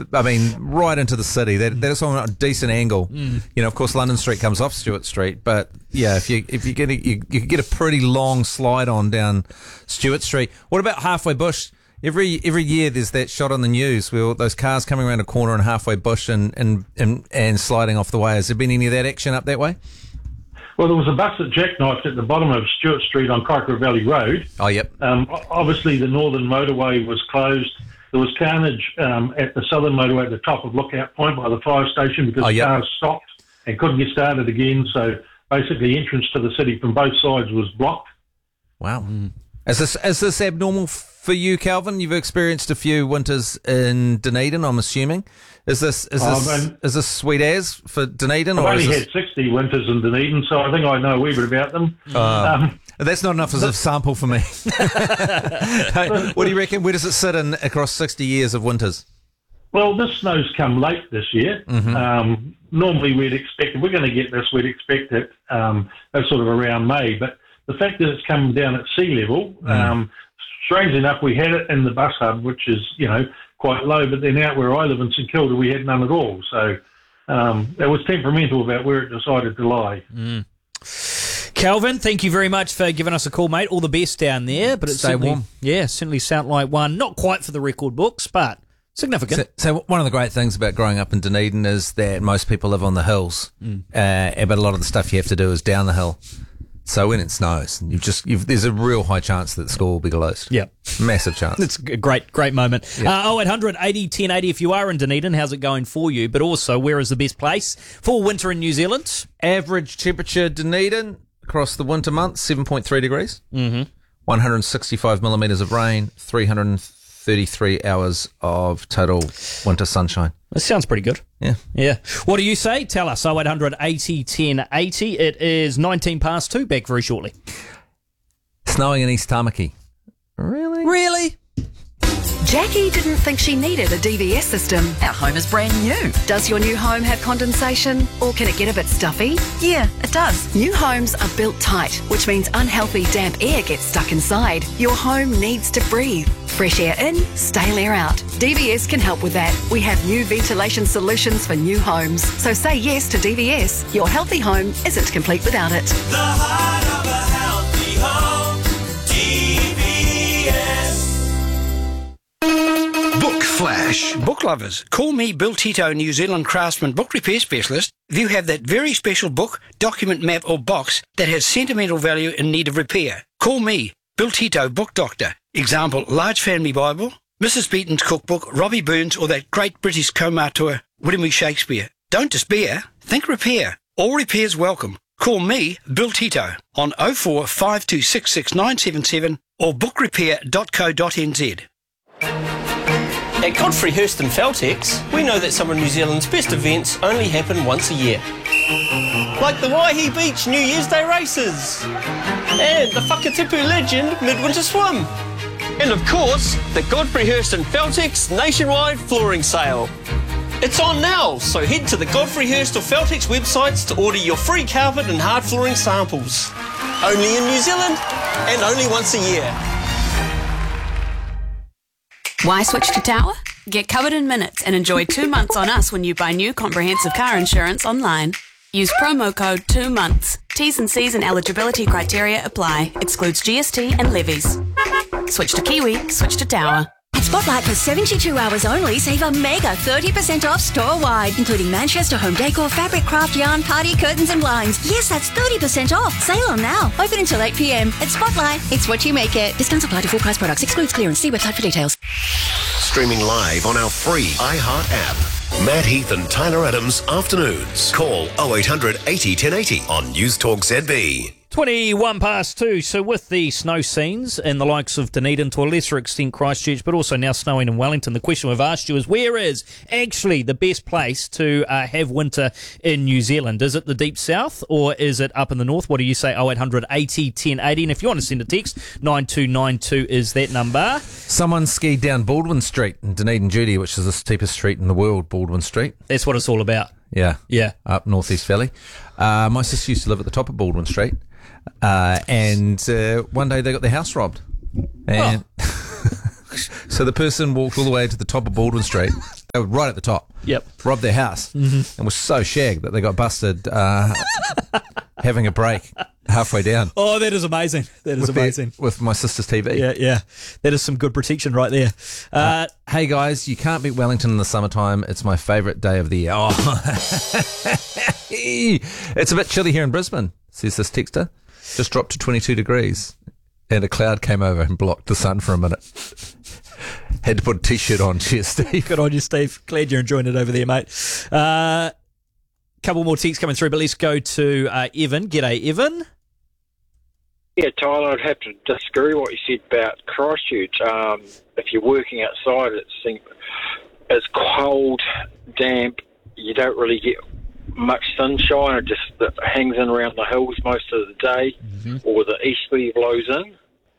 I mean, right into the city. That's on a decent angle. Of course, London Street comes off Stewart Street, but yeah, if you get a pretty long slide on down Stewart Street. What about Halfway Bush? Every year there's that shot on the news where those cars coming around a corner in Halfway Bush and sliding off the way. Has there been any of that action up that way? Well, there was a bus that jackknifed at the bottom of Stewart Street on Kaikoura Valley Road. Oh, yep. Obviously, the northern motorway was closed. There was carnage at the southern motorway at the top of Lookout Point by the fire station because cars stopped and couldn't get started again. So basically, entrance to the city from both sides was blocked. Wow. Is this abnormal for you, Calvin? You've experienced a few winters in Dunedin, I'm assuming. Is this sweet as for Dunedin? I've only had 60 winters in Dunedin, so I think I know a wee bit about them. That's not enough as a sample for me. What do you reckon? Where does it sit in across 60 years of winters? Well, this snow's come late this year. Normally we'd expect, if we're going to get this, we'd expect it sort of around May. But the fact that it's come down at sea level, strangely enough, we had it in the bus hub, which is, quite low, but then out where I live in St Kilda, we had none at all. So it was temperamental about where it decided to lie. Calvin, thank you very much for giving us a call, mate. All the best down there. But it's warm. Yeah, certainly sound like one. Not quite for the record books, but significant. So one of the great things about growing up in Dunedin is that most people live on the hills, but a lot of the stuff you have to do is down the hill. So when it snows, there's a real high chance that the school will be closed. Yeah. Massive chance. It's a great moment. Yeah. 0800 80 1080 if you are in Dunedin, how's it going for you? But also, where is the best place for winter in New Zealand? Average temperature Dunedin across the winter months, 7.3 degrees. 165 millimetres of rain, 333 hours of total winter sunshine. That sounds pretty good. Yeah. What do you say? Tell us. 0800 80 1080. It is 19 past 2. Back very shortly. Snowing in East Tamaki. Really? Jackie didn't think she needed a DVS system. Our home is brand new. Does your new home have condensation, or can it get a bit stuffy? Yeah, it does. New homes are built tight, which means unhealthy damp air gets stuck inside. Your home needs to breathe. Fresh air in, stale air out. DVS can help with that. We have new ventilation solutions for new homes. So say yes to DVS. Your healthy home isn't complete without it. The heart of a healthy home. DVS. Book Flash. Book lovers, call me Bill Tito, New Zealand craftsman book repair specialist. If you have that very special book, document, map or box that has sentimental value in need of repair, call me, Bill Tito, book doctor. Example, Large Family Bible, Mrs. Beaton's cookbook, Robbie Burns or that great British co-auteur, William E. Shakespeare. Don't despair, think repair. All repairs welcome. Call me, Bill Tito, on 04 5266 or bookrepair.co.nz. At Godfrey Hirst and Feltex, we know that some of New Zealand's best events only happen once a year. Like the Waihi Beach New Year's Day races, and the Whakatipu Legend Midwinter Swim. And of course, the Godfrey Hirst and Feltex nationwide flooring sale. It's on now, so head to the Godfrey Hirst or Feltex websites to order your free carpet and hard flooring samples. Only in New Zealand, and only once a year. Why switch to Tower? Get covered in minutes and enjoy 2 months on us when you buy new comprehensive car insurance online. Use promo code 2 months. T's and C's and eligibility criteria apply. Excludes GST and levies. Switch to Kiwi, switch to Tower. At Spotlight for 72 hours only, save a mega 30% off store-wide, including Manchester home decor, fabric, craft, yarn, party, curtains and blinds. Yes, that's 30% off. Sale on now. Open until 8 p.m. At Spotlight, it's what you make it. Discounts apply to full price products. Excludes clearance. See website for details. Streaming live on our free iHeart app. Matt Heath and Tyler Adams Afternoons. Call 0800 80 1080 on News Talk ZB. 21 past 2, so with the snow scenes in the likes of Dunedin, to a lesser extent Christchurch, but also now snowing in Wellington, the question we've asked you is, where is actually the best place to have winter in New Zealand? Is it the deep south or is it up in the north? What do you say? 0800 80 1080, and if you want to send a text, 9292 is that number. Someone skied down Baldwin Street in Dunedin, Judy, which is the steepest street in the world, Baldwin Street. That's what it's all about. Yeah. Yeah. Up North East Valley. My sister used to live at the top of Baldwin Street. And one day they got their house robbed. And so the person walked all the way to the top of Baldwin Street. They were right at the top. Yep. Robbed their house and was so shagged that they got busted having a break halfway down. Oh, that is amazing. That is amazing. With my sister's TV. Yeah. That is some good protection right there. Hey guys, you can't beat Wellington in the summertime. It's my favourite day of the year. Oh. It's a bit chilly here in Brisbane, says this texter. Just dropped to 22 degrees and a cloud came over and blocked the sun for a minute. Had to put a t-shirt on. Cheers, Steve. Good on you, Steve. Glad you're enjoying it over there, mate. Couple more texts coming through, but let's go to Evan. G'day, Evan. Yeah, Tyler, I'd have to disagree with what you said about Christchurch. If you're working outside, it's cold, damp. You don't really get much sunshine. It just hangs in around the hills most of the day, or the easterly blows in.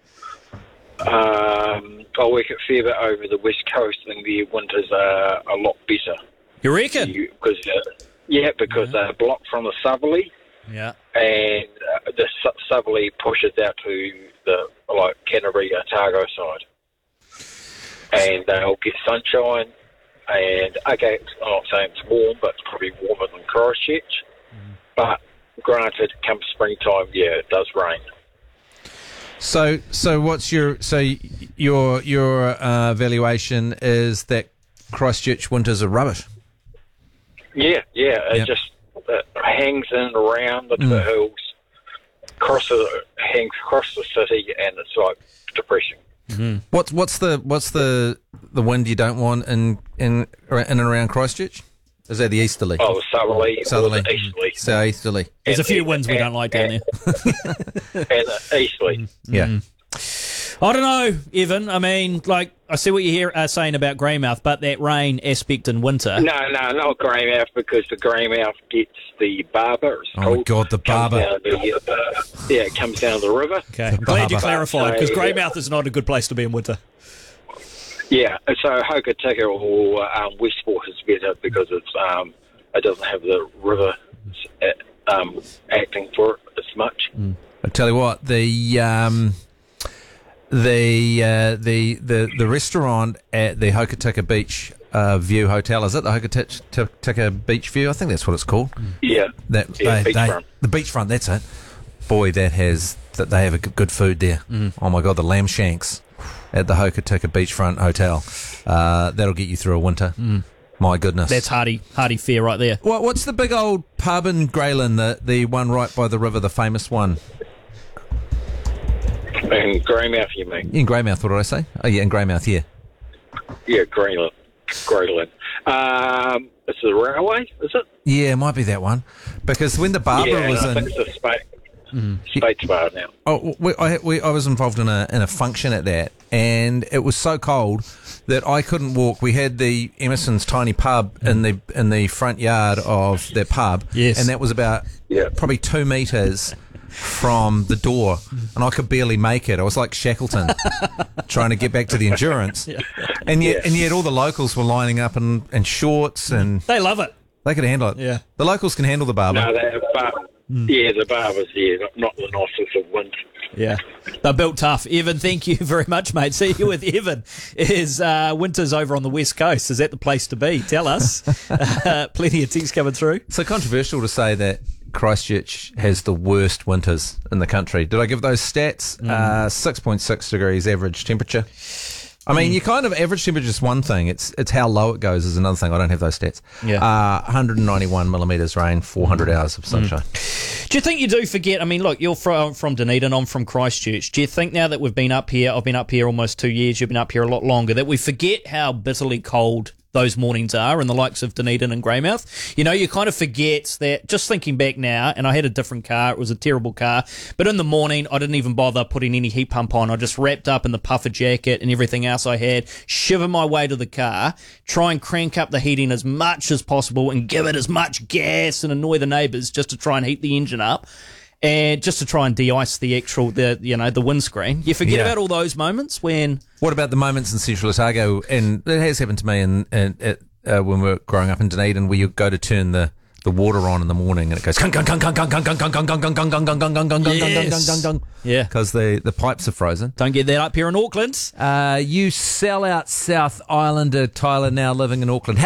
I work at Fairbairn over the west coast, and their winters are a lot better. You reckon? Because they're blocked from the southerly. Yeah. And the southerly pushes out to the Canterbury, Otago side. And they'll get sunshine. And, okay, I'm not saying it's warm, but it's probably warmer than Christchurch. But granted, come springtime, yeah, it does rain. So what's your valuation is that Christchurch winters are rubbish? Yeah, it just hangs in and around the hills, hangs across the city, and it's like depressing. What's the wind you don't want in and around Christchurch? Is that the easterly? Oh, the southerly. Or the easterly. So easterly. There's a few winds we don't like down there. And the easterly. Yeah. I don't know, Evan. I mean, I see what you are saying about Greymouth, but that rain aspect in winter. No, not Greymouth, because the Greymouth gets the Barber. Oh my God, the Barber. It comes down the river. Okay, I'm glad you clarified, because Greymouth is not a good place to be in winter. Yeah, so Hokitika or Westport is better because it's it doesn't have the river acting for it as much. I tell you what, the restaurant at the Hokitika Beach View Hotel, is it the Hokitika Beach View? I think that's what it's called. Yeah, beachfront. The beachfront, that's it. Boy, they have a good food there. Oh my God, the lamb shanks at the Hokitika Beachfront Hotel. That'll get you through a winter. My goodness. That's hearty fare right there. What's the big old pub in Greyland, the one right by the river, the famous one? In Greymouth, you mean? In Greymouth, what did I say? Oh, yeah, in Greymouth, yeah. Yeah, Greyland. It's the railway, is it? Yeah, it might be that one. Because when the Barber was I think it's a Spates Bar now. Oh, I was involved in a function at that, and it was so cold that I couldn't walk. We had the Emerson's tiny pub in the front yard of their pub, yes, and that was about probably 2 metres from the door, and I could barely make it. I was like Shackleton trying to get back to the Endurance, and yet all the locals were lining up in shorts, and they love it. They could handle it. Yeah, the locals can handle the Barber. No, they have Yeah, the Barber's not the nicest of winds. Yeah, they're built tough. Evan, thank you very much, mate. See you with Evan. Is winters over on the west coast? Is that the place to be? Tell us. Plenty of texts coming through. So controversial to say that Christchurch has the worst winters in the country. Did I give those stats? 6.6 degrees average temperature. I mean, you kind of average temperature is one thing. It's how low it goes is another thing. I don't have those stats. Yeah. 191 millimetres rain, 400 hours of sunshine. Do you think you do forget? I mean, look, you're from Dunedin, I'm from Christchurch. Do you think now that we've been up here, I've been up here almost 2 years, you've been up here a lot longer, that we forget how bitterly cold those mornings are in the likes of Dunedin and Greymouth? You know, you kind of forget that, just thinking back now, and I had a different car, it was a terrible car, but in the morning I didn't even bother putting any heat pump on. I just wrapped up in the puffer jacket and everything else I had, shiver my way to the car, try and crank up the heating as much as possible and give it as much gas and annoy the neighbours just to try and heat the engine up. And just to try and de-ice the actual, the windscreen. You forget about all those moments when... What about the moments in Central Otago? And it has happened to me when we were growing up in Dunedin, where you go to turn the the water on in the morning, and it goes gung gung gung gung gung gung gung gung gung gung gung gung gung gung gung gung gung gung gung. Yeah, because the pipes are frozen. Don't get that up here in Auckland. You sell out South Islander Tyler now living in Auckland.